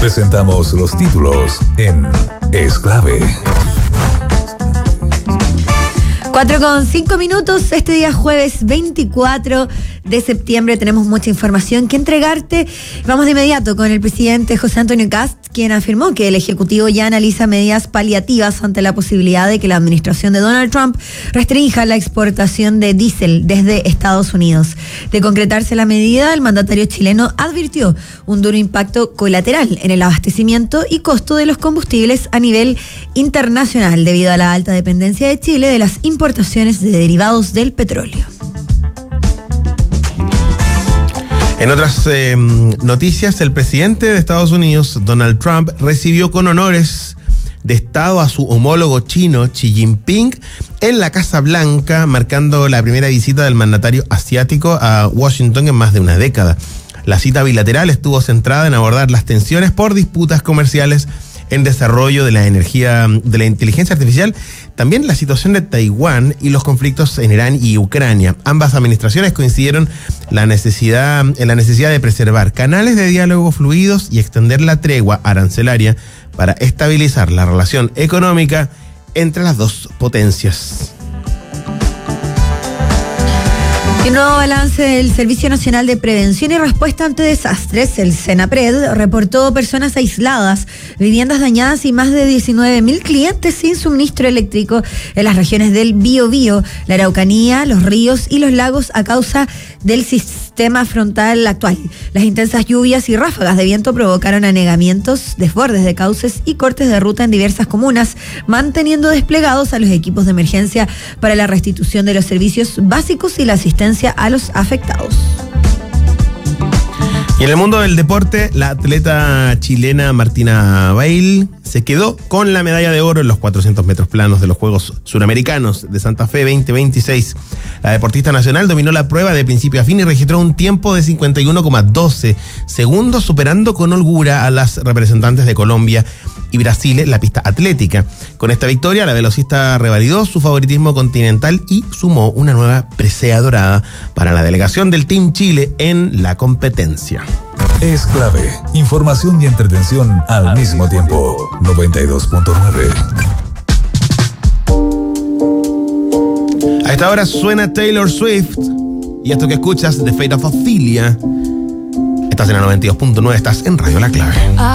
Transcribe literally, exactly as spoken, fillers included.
Presentamos los títulos en Es Clave. cuatro con cinco minutos, este día jueves veinticuatro de septiembre tenemos mucha información que entregarte. Vamos de inmediato con el presidente José Antonio Kast, quien afirmó que el Ejecutivo ya analiza medidas paliativas ante la posibilidad de que la administración de Donald Trump restrinja la exportación de diésel desde Estados Unidos. De concretarse la medida, el mandatario chileno advirtió un duro impacto colateral en el abastecimiento y costo de los combustibles a nivel internacional debido a la alta dependencia de Chile de las importaciones de derivados del petróleo. En otras eh, noticias, el presidente de Estados Unidos, Donald Trump, recibió con honores de Estado a su homólogo chino, Xi Jinping, en la Casa Blanca, marcando la primera visita del mandatario asiático a Washington en más de una década. La cita bilateral estuvo centrada en abordar las tensiones por disputas comerciales en desarrollo de la energía, de la inteligencia artificial, también la situación de Taiwán y los conflictos en Irán y Ucrania. Ambas administraciones coincidieron la necesidad, en la necesidad de preservar canales de diálogo fluidos y extender la tregua arancelaria para estabilizar la relación económica entre las dos potencias. El nuevo balance del Servicio Nacional de Prevención y Respuesta ante Desastres, el SENAPRED, reportó personas aisladas, viviendas dañadas y más de diecinueve mil clientes sin suministro eléctrico en las regiones del Biobío, la Araucanía, los ríos y los lagos a causa del sistema frontal actual. Las intensas lluvias y ráfagas de viento provocaron anegamientos, desbordes de cauces y cortes de ruta en diversas comunas, manteniendo desplegados a los equipos de emergencia para la restitución de los servicios básicos y la asistencia a los afectados. Y en el mundo del deporte, la atleta chilena Martina Bail se quedó con la medalla de oro en los cuatrocientos metros planos de los Juegos Suramericanos de Santa Fe veinte veintiséis. La deportista nacional dominó la prueba de principio a fin y registró un tiempo de cincuenta y uno coma doce segundos, superando con holgura a las representantes de Colombia y Brasil en la pista atlética. Con esta victoria, la velocista revalidó su favoritismo continental y sumó una nueva presea dorada para la delegación del Team Chile en la competencia. Es Clave, información y entretención al mismo tiempo. noventa y dos punto nueve. A esta hora suena Taylor Swift y esto que escuchas, The Fate of Ophelia. Estás en la noventa y dos punto nueve, estás en Radio La Clave.